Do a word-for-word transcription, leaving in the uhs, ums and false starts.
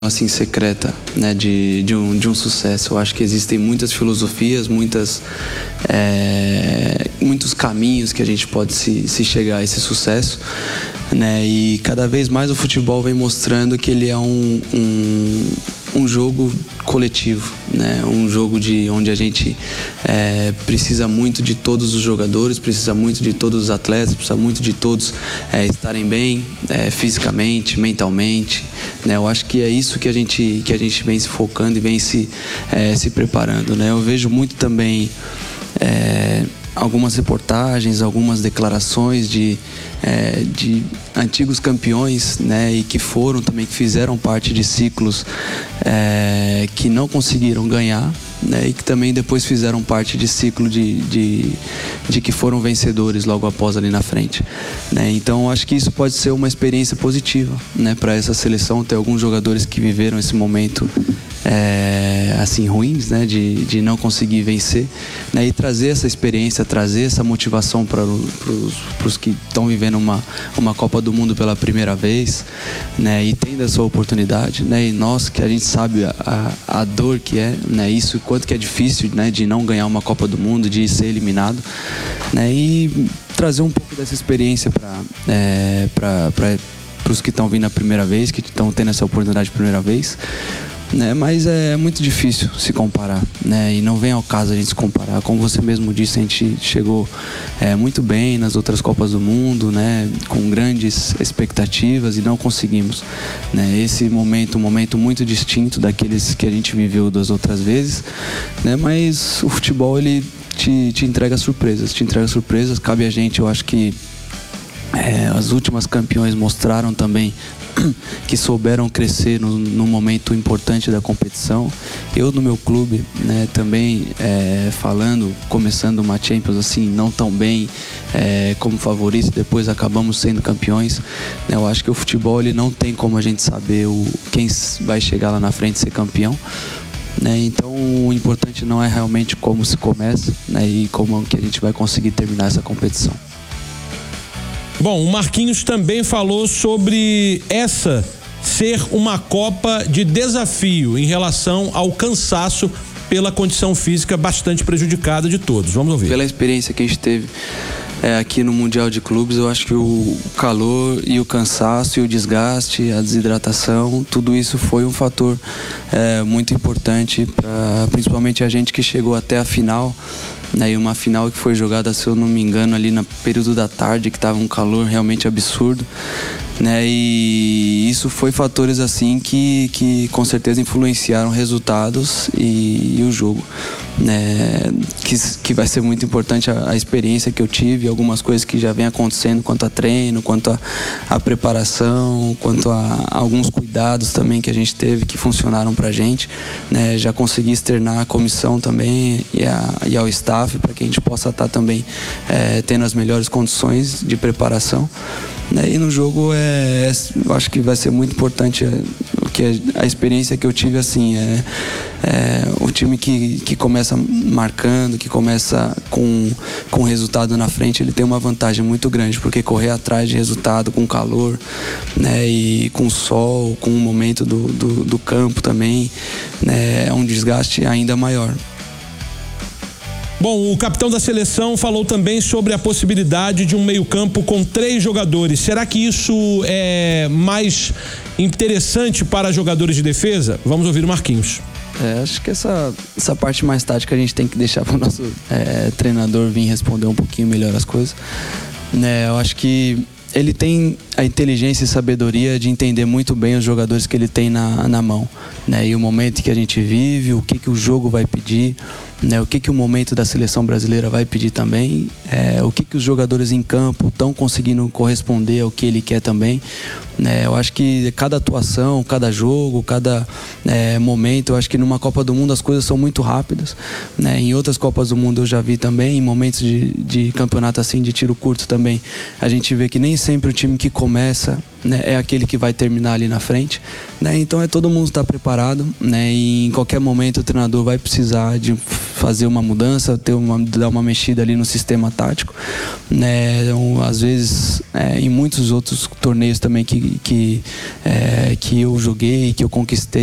assim secreta, né, de, de, um, de um sucesso. Eu acho que existem muitas filosofias, muitas, é, muitos caminhos que a gente pode se, se chegar a esse sucesso, né, e cada vez mais o futebol vem mostrando que ele é um, um, um jogo coletivo, né, um jogo de, onde a gente é, precisa muito de todos os jogadores, precisa muito de todos os atletas, precisa muito de todos é, estarem bem é, fisicamente, mentalmente, né. Eu acho que é isso que a gente, que a gente vem se focando e vem se, é, se preparando, né. Eu vejo muito também é, algumas reportagens, algumas declarações de, é, de antigos campeões, né, e que foram também, que fizeram parte de ciclos é, que não conseguiram ganhar, né, e que também depois fizeram parte de ciclo de, de, de que foram vencedores logo após ali na frente, né. Então acho que isso pode ser uma experiência positiva, né, para essa seleção, ter alguns jogadores que viveram esse momento É, assim ruins, né, de, de não conseguir vencer, né, e trazer essa experiência, trazer essa motivação para os que estão vivendo uma, uma Copa do Mundo pela primeira vez, né, e tendo essa oportunidade, né, e nós que a gente sabe a, a, a dor que é, né, isso, quanto que é difícil, né, de não ganhar uma Copa do Mundo, de ser eliminado, né, e trazer um pouco dessa experiência para é, para os que estão vindo a primeira vez, que estão tendo essa oportunidade a primeira vez, né, mas é muito difícil se comparar, né, e não vem ao caso a gente se comparar. Como você mesmo disse, a gente chegou é, muito bem nas outras Copas do Mundo, né, com grandes expectativas e não conseguimos, né. Esse momento, um momento muito distinto daqueles que a gente viveu das outras vezes, né, mas o futebol ele te, te entrega surpresas, te entrega surpresas. Cabe a gente, eu acho que É, as últimas campeões mostraram também que souberam crescer no, no momento importante da competição. Eu no meu clube, né, também é, falando, começando uma Champions assim, não tão bem é, como favorito, depois acabamos sendo campeões, né. Eu acho que o futebol ele não tem como a gente saber o, quem vai chegar lá na frente e ser campeão, né. Então o importante não é realmente como se começa, né, e como que a gente vai conseguir terminar essa competição. Bom, o Marquinhos também falou sobre essa ser uma Copa de desafio em relação ao cansaço pela condição física bastante prejudicada de todos. Vamos ouvir. Pela experiência que a gente teve é, aqui no Mundial de Clubes, eu acho que o calor e o cansaço e o desgaste, a desidratação, tudo isso foi um fator é, muito importante para principalmente a gente que chegou até a final, né, e uma final que foi jogada, se eu não me engano, ali no período da tarde, que estava um calor realmente absurdo, né, e isso foi fatores assim que, que com certeza influenciaram resultados e, e o jogo, né, que, que vai ser muito importante a, a experiência que eu tive, algumas coisas que já vem acontecendo quanto a treino, quanto a, a preparação, quanto a, a alguns cuidados também que a gente teve que funcionaram pra gente, né, já consegui externar a comissão também e, a, e ao staff para que a gente possa estar também é, tendo as melhores condições de preparação, né, e no jogo é, é, eu acho que vai ser muito importante é, que a experiência que eu tive assim é, é o time que, que começa marcando, que começa com, com resultado na frente, ele tem uma vantagem muito grande, porque correr atrás de resultado com calor, né, e com sol, com o momento do, do, do campo também, né, é um desgaste ainda maior. Bom, o capitão da seleção falou também sobre a possibilidade de um meio-campo com três jogadores. Será que isso é mais interessante para jogadores de defesa? Vamos ouvir o Marquinhos. É, acho que essa, essa parte mais tática a gente tem que deixar para o nosso é, treinador vir responder um pouquinho melhor as coisas, né, eu acho que ele tem a inteligência e sabedoria de entender muito bem os jogadores que ele tem na, na mão, né, e o momento que a gente vive, o que, que o jogo vai pedir, né, o que, que o momento da seleção brasileira vai pedir também, é, o que, que os jogadores em campo estão conseguindo corresponder ao que ele quer também, né. Eu acho que cada atuação, cada jogo, cada é, momento, eu acho que numa Copa do Mundo as coisas são muito rápidas, né. Em outras Copas do Mundo eu já vi também, em momentos de, de campeonato assim, de tiro curto também, a gente vê que nem sempre o time que começa né, é aquele que vai terminar ali na frente, né? Então é todo mundo estar preparado, né? E em qualquer momento o treinador vai precisar de fazer uma mudança, ter uma, dar uma mexida ali no sistema tático, né? Então, às vezes, é, em muitos outros torneios também que, que, é, que eu joguei, que eu conquistei,